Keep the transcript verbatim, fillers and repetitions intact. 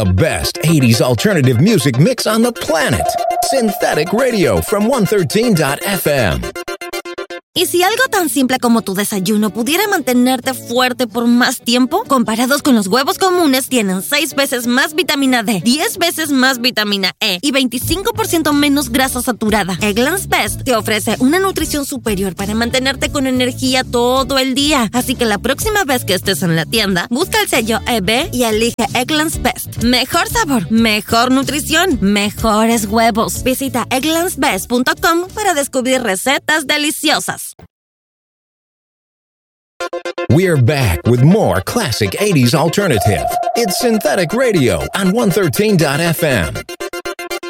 The best eighties alternative music mix on the planet. Synthetic Radio from one thirteen dot f m. ¿Y si algo tan simple como tu desayuno pudiera mantenerte fuerte por más tiempo? Comparados con los huevos comunes, tienen seis veces más vitamina D, diez veces más vitamina E y veinticinco por ciento menos grasa saturada. Eggland's Best te ofrece una nutrición superior para mantenerte con energía todo el día. Así que la próxima vez que estés en la tienda, busca el sello E B y elige Eggland's Best. Mejor sabor, mejor nutrición, mejores huevos. Visita egglands best punto com para descubrir recetas deliciosas. We're back with more classic eighties alternative. It's Synthetic Radio on one thirteen dot f m.